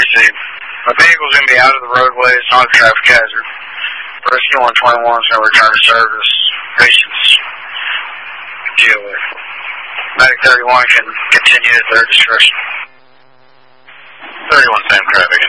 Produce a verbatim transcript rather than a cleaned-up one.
emergency. My vehicle's going to be out of the roadway. It's not a traffic hazard. Rescue one twenty-one is going to return to service. Patients deal with. Medic thirty-one can continue at their discretion. thirty-one, same traffic.